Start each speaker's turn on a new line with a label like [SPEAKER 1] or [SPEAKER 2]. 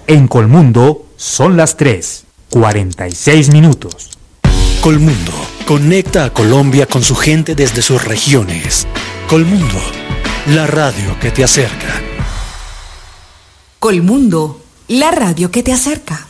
[SPEAKER 1] En Colmundo son las 3:46 minutos.
[SPEAKER 2] Colmundo conecta a Colombia con su gente desde sus regiones. Colmundo, la radio que te acerca.
[SPEAKER 3] Colmundo, la radio que te acerca.